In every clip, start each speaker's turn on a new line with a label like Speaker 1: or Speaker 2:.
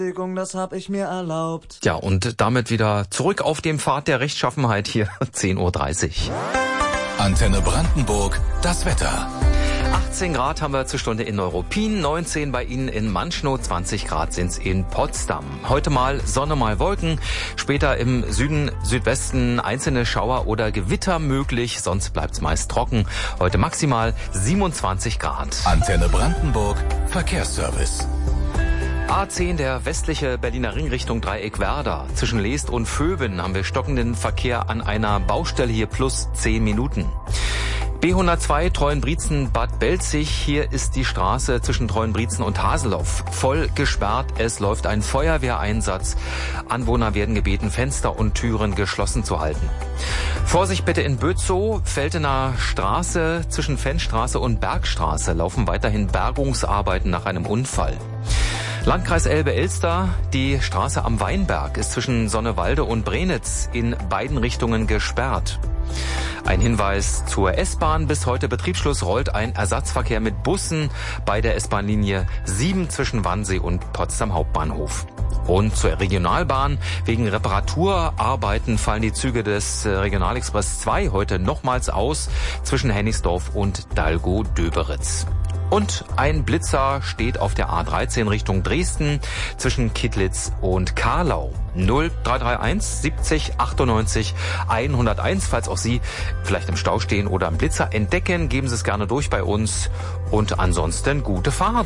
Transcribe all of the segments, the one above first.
Speaker 1: Das hab ich mir erlaubt.
Speaker 2: Ja, und damit wieder zurück auf dem Pfad der Rechtschaffenheit hier, 10.30 Uhr.
Speaker 3: Antenne Brandenburg, das Wetter.
Speaker 2: 18 Grad haben wir zur Stunde in Neuruppin, 19 bei Ihnen in Manschnow, 20 Grad sind's in Potsdam. Heute mal Sonne, mal Wolken, später im Süden, Südwesten einzelne Schauer oder Gewitter möglich, sonst bleibt's meist trocken. Heute maximal 27 Grad.
Speaker 3: Antenne Brandenburg, Verkehrsservice.
Speaker 2: A10, der westliche Berliner Ring Richtung Dreieck Werder. Zwischen Leest und Vöben haben wir stockenden Verkehr an einer Baustelle hier plus 10 Minuten. B102 Treuenbrietzen-Bad Belzig. Hier ist die Straße zwischen Treuenbrietzen und Haseloff voll gesperrt. Es läuft ein Feuerwehreinsatz. Anwohner werden gebeten, Fenster und Türen geschlossen zu halten. Vorsicht bitte in Bötzow, Feldener Straße zwischen Fennstraße und Bergstraße laufen weiterhin Bergungsarbeiten nach einem Unfall. Landkreis Elbe-Elster, die Straße am Weinberg ist zwischen Sonnewalde und Brenitz in beiden Richtungen gesperrt. Ein Hinweis zur S-Bahn. Bis heute Betriebsschluss rollt ein Ersatzverkehr mit Bussen bei der S-Bahn-Linie 7 zwischen Wannsee und Potsdam Hauptbahnhof. Und zur Regionalbahn. Wegen Reparaturarbeiten fallen die Züge des Regionalexpress 2 heute nochmals aus zwischen Hennigsdorf und Dalgow-Döberitz. Und ein Blitzer steht auf der A13 Richtung Dresden zwischen Kittlitz und Karlau. 0331 70 98 101. Falls auch Sie vielleicht im Stau stehen oder einen Blitzer entdecken, geben Sie es gerne durch bei uns. Und ansonsten gute Fahrt.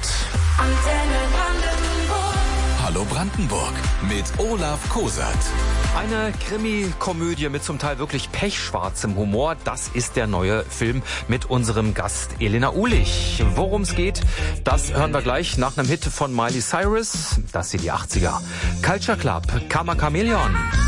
Speaker 3: Hallo Brandenburg mit Olaf Kosert.
Speaker 2: Eine Krimi-Komödie mit zum Teil wirklich pechschwarzem Humor. Das ist der neue Film mit unserem Gast Elena Uhlich. Worum es geht, das hören wir gleich nach einem Hit von Miley Cyrus. Das sind die 80er. Culture Club, Karma Chameleon.